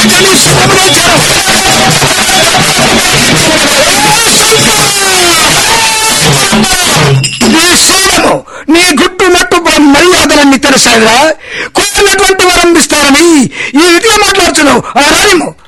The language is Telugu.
నీ గుట్టు నట్టు మర్యాదలన్నీ తెలుసాయిరా, కోరినటువంటి వరం ఇస్తారని ఈ విధిగా మాట్లాడుతున్నావు.